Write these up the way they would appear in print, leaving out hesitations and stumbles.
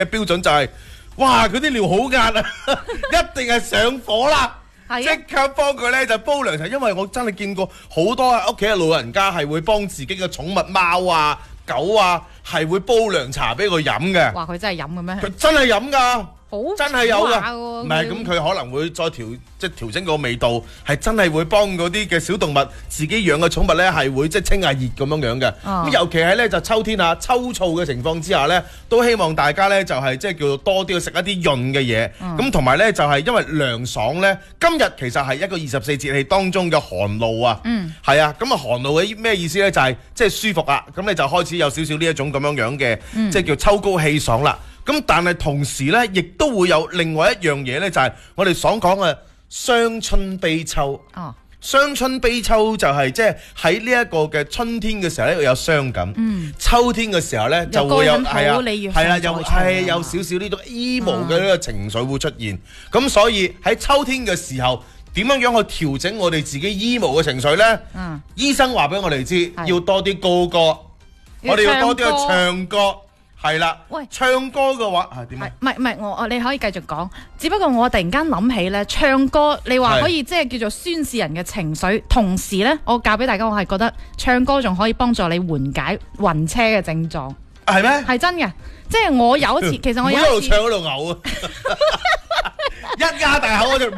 標準就係，哇佢啲尿好壓啊，一定係上火啦。即刻幫佢咧就煲涼茶，因為我真係見過好多屋企嘅老人家係會幫自己嘅寵物貓啊、狗啊係會煲涼茶俾佢飲嘅。 哇！佢真係飲嘅咩？ 佢真係飲㗎。真係有㗎，唔係咁佢可能會再調整個味道，係真係會幫嗰啲嘅小動物自己養嘅寵物咧，係會即係清下熱咁樣嘅。咁尤其係咧就秋天啊秋燥嘅情況之下咧，都希望大家咧就係即係叫做多啲去食一啲潤嘅嘢。咁同埋咧就係因為涼爽咧，今日其實係一個24節氣當中嘅寒露啊。係啊，咁啊寒露嘅咩意思咧？就係即係舒服啊。咁你就開始有少少呢一種咁樣嘅，即係叫秋高氣爽啦。咁但係同時咧，亦都會有另外一樣嘢咧，就係我哋所講嘅傷春悲秋。傷春悲秋就係即係喺呢一個嘅春天嘅時候咧，有傷感；秋天嘅時候咧，就會有又係有少少呢種 emo 嘅呢個情緒會出現。咁所以喺秋天嘅時候，點樣去調整我哋自己 emo 嘅情緒咧？醫生話俾我哋知，要多啲高歌，我哋要多啲去唱歌。係啦，喂，唱歌嘅話係點啊？ 唔係，我你可以繼續講。只不過我突然間諗起咧，唱歌你話可以即係叫做宣示人嘅情緒，同時咧，我教俾大家，我係覺得唱歌仲可以幫助你緩解暈車嘅症狀。 係咩？係真嘅，即係我有一次，其實我有一次一路唱一路嘔啊！一壓大口我就唔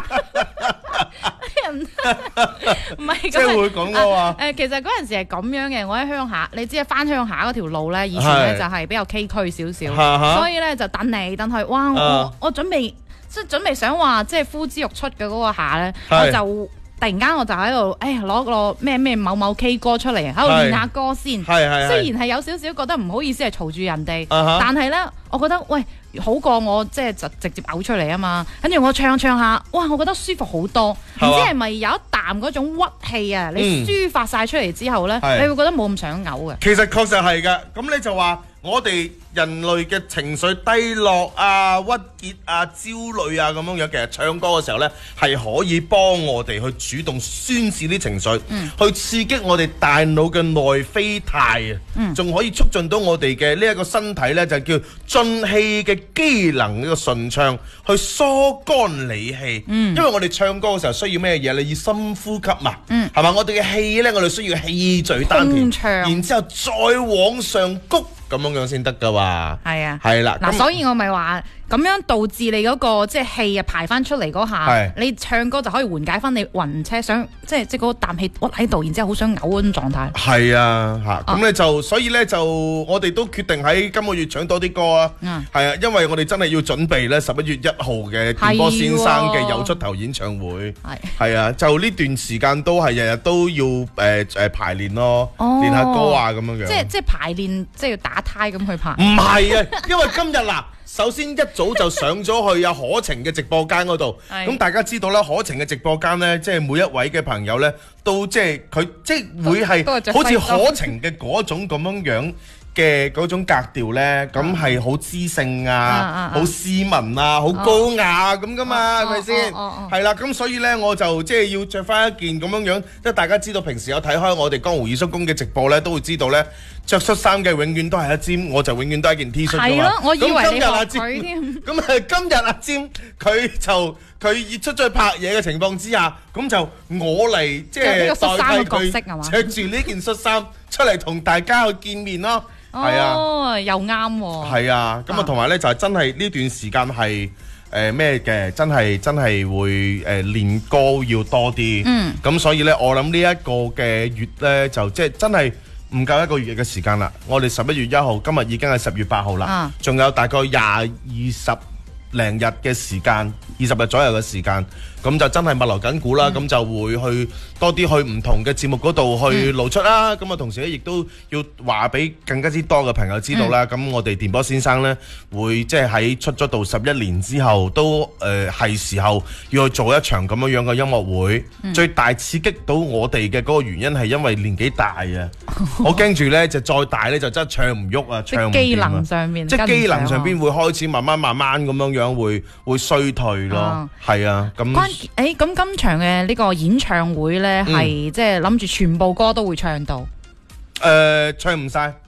係即係會講嘅話其實嗰陣時係咁樣嘅，我喺鄉下，你知啊，翻鄉下嗰條路咧，以前咧就係比較崎嶇少少，所以咧就等嚟等去，哇！我準備想話即係呼之欲出嘅嗰個下咧，我就突然間我就喺度，攞個咩某某 K 歌出嚟，喺度練下歌先。雖然係有少少覺得唔好意思係嘈住人哋，但係咧，我覺得喂。好過我即係就直接嘔出嚟啊嘛，跟住我唱下，哇！我覺得舒服好多，唔知係咪有一啖嗰種鬱氣啊？你抒發晒出嚟之後咧，你會覺得冇咁想嘔嘅。 其實確實係㗎，咁你就話我哋人類嘅情緒低落啊、鬱結啊、焦慮啊咁樣，其實唱歌嘅時候咧係可以幫我哋去主動宣泄啲情緒，去刺激我哋大腦嘅內啡肽啊，仲可以促進到我哋嘅呢一個身體咧就叫進氣嘅機能呢個順暢，去疏肝理氣。因為我哋唱歌嘅時候需要咩嘢？你要深呼吸嘛，係嘛？我哋嘅氣咧，我哋需要氣聚丹田，然之後再往上谷咁樣先得噶喎。係啊，係啦。嗱， 所以我咪話咁樣導致你嗰個即係氣啊排翻出嚟嗰下，你唱歌就可以緩解翻你暈車，想即係嗰啖氣屈喺度，然之後好想嘔嗰種狀態。 係啊，咁咧就所以咧就我哋都決定喺今個月唱多啲歌啊。係啊，因為我哋真係要準備咧11月1號嘅電波先生嘅有出頭演唱會。係啊，就呢段時間都係日日都要排練咯，練下歌啊咁樣樣。 即係排練，即係要打呔咁去排。 唔係啊，因為今日嗱。首先一早就上咗去有可晴嘅直播間嗰度，咁大家知道啦，可晴嘅直播間呢，即係每一位嘅朋友呢，都即係佢即係會係好似可晴嘅嗰種咁樣嘅嗰種格調呢，咁係好知性啊，好斯文啊，好高雅咁噶嘛，係咪先？係啦，咁所以呢，我就即係要着翻一件咁樣，即係大家知道平時有睇開我哋江湖二叔公嘅直播呢，都會知道呢。着恤衫嘅永遠都係阿尖，我就永遠都係一件 T 恤噶嘛。係咯， 我以為你學佢添。 咁今日阿尖佢出咗去拍嘢嘅情況之下，咁就我嚟即係代替佢着住呢件恤衫出嚟同大家去見面咯。係啊， 又啱喎。 係啊，咁啊同埋咧就係真係呢段時間係咩嘅，真係會練歌要多啲。咁所以咧，我諗呢一個嘅月咧就即係真係。唔夠1個月嘅時間啦，我哋11月1號，今日已經係10月8號啦，仲有大概20零日嘅時間，20日左右嘅時間，咁就真係密鑼緊鼓啦，咁就會去多啲去唔同嘅節目嗰度去露出啦，咁啊同時咧亦都要話俾更加之多嘅朋友知道啦，咁我哋電波先生呢，會即係喺出咗道11年之後，都係時候要去做一場咁樣嘅音樂會，最大刺激到我哋嘅嗰個原因係因為年紀大啊，我驚住呢就再大呢就真係唱唔喐啊，唱唔掂啊，即係機能上邊會開始慢慢咁樣會衰退咯，係啊，咁咁今場嘅呢個演唱會咧，係即係諗住全部歌都會唱到， 唱唔晒，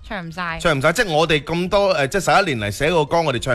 唱唔晒， 即係我哋咁多即係11年嚟寫個歌，我哋唱